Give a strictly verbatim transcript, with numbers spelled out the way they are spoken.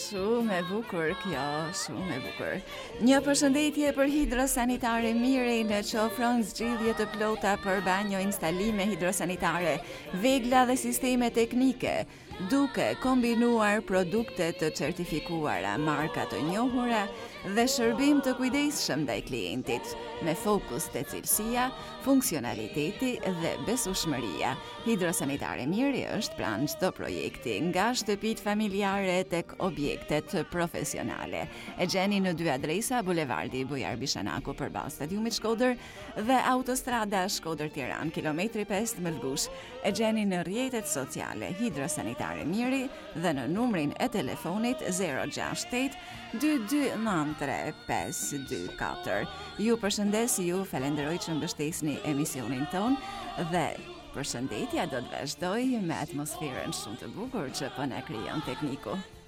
Shumë e bukur kjo, shumë e bukur. Një përshëndetje për hidrosanitare Miri në që ofron zgjidhje të plota për banjo, instalime hidrosanitare, vegla dhe sisteme teknike, duke kombinuar produkte të certifikuara, marka të njohura dhe shërbim të kujdesshëm ndaj klientit, me fokus te cilësia, funksionaliteti dhe besueshmëria. Hidrosanitare Miri është pranë çdo projekti, nga shtëpitë familjare tek objektet profesionale. E gjeni në dy adresa, Bulevardi Bujar Bishanaku përballë stadiumit Shkodër dhe autostrada Shkodër-Tiranë, kilometri pesë Mëllgush. E gjeni në rrjetet sociale Hidrosanitare Miri dhe në numrin e telefonit zero gjasht tetë dy dy nëntë tre pesë dy katër. Ju përshëndes, ju falenderoj që mbështesni emisionin ton dhe përshëndetja do të vazhdoj me atmosferën shumë të bukur që po na krijon tekniku.